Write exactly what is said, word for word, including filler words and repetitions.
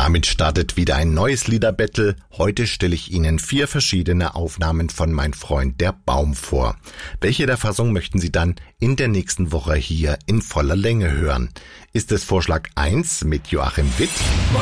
Damit startet wieder ein neues Liederbattle. Heute stelle ich Ihnen vier verschiedene Aufnahmen von Mein Freund der Baum vor. Welche der Fassung möchten Sie dann in der nächsten Woche hier in voller Länge hören? Ist es Vorschlag eins mit Joachim Witt? Mein